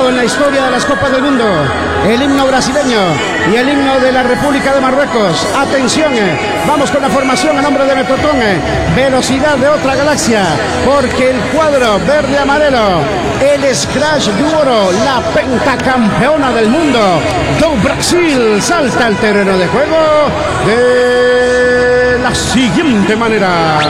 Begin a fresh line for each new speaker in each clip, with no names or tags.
en la historia de las Copas del Mundo, el himno brasileño y el himno de la República de Marruecos. Atención, vamos con la formación a nombre de Metrotron, velocidad de otra galaxia, porque el cuadro verde-amarelo, el Scratch de Oro, la pentacampeona del mundo, do Brasil, salta al terreno de juego de la siguiente manera.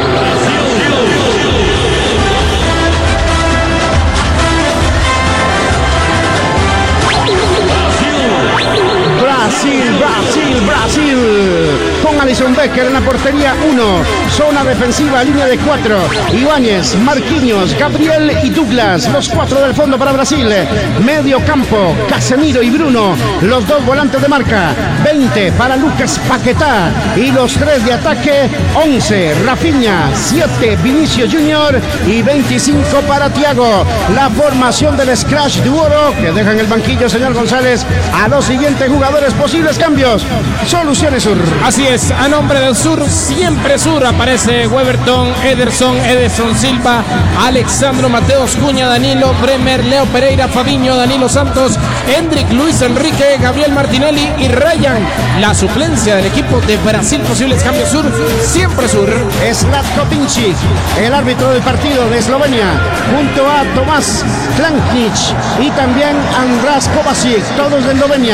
Brasil, con Alisson Becker en la portería 1, zona defensiva, línea de 4, Ibáñez, Marquinhos, Gabriel y Douglas, los 4 del fondo para Brasil, medio campo, Casemiro y Bruno, los 2 volantes de marca, 20 para Lucas Paquetá y los 3 de ataque, 11 Rafinha, 7 Vinicius Junior y 25 para Thiago. La formación del Scratch de Oro que deja en el banquillo, señor González, a los siguientes jugadores. Posibles cambios. Soluciones Sur.
Así es, a nombre del Sur, siempre Sur, aparece Weberton, Ederson Silva, Alexandro Mateos, Cuña, Danilo, Bremer, Leo Pereira, Fabinho, Danilo Santos, Hendrik, Luis Enrique, Gabriel Martinelli y Ryan. La suplencia del equipo de Brasil. Posibles cambios Sur, siempre Sur.
Zlatko Pincic, el árbitro del partido de Eslovenia, junto a Tomás Klanknich y también András Kovacic, todos de Eslovenia.